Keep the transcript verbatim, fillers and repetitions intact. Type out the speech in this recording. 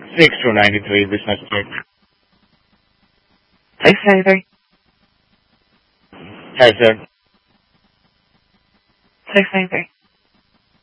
six two nine three Business Street. six ninety-three? Yes, sir. six ninety-three.